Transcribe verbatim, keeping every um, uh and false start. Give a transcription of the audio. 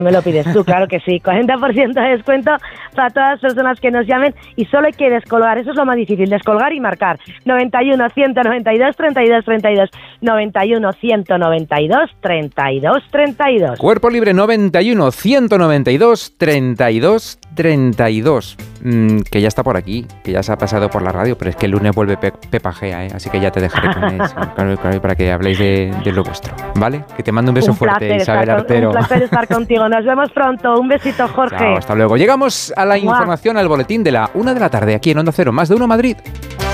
Me lo pides tú, claro que sí. cuarenta por ciento de descuento para todas las personas que nos llamen y solo hay que descolgar. Eso es lo más difícil, descolgar y marcar. noventa y uno, ciento noventa y dos, treinta y dos, treinta y dos. noventa y uno, ciento noventa y dos, treinta y dos, treinta y dos. Cuerpo Libre noventa y uno, ciento noventa y dos, treinta y dos, treinta y dos. Mm, que ya está por aquí, que ya se ha pasado por la radio, pero es que el lunes vuelve Pe- Pepa Gea, ¿eh? Así que ya te dejaré con él, claro, claro, para que habléis de, de lo vuestro, ¿vale? Que te mando un beso un fuerte, placer Isabel estar, Artero. Un placer estar contigo. Nos vemos pronto. Un besito, Jorge. Chao, hasta luego. Llegamos a la información, al boletín de la una de la tarde, aquí en Onda Cero, Más de Uno Madrid.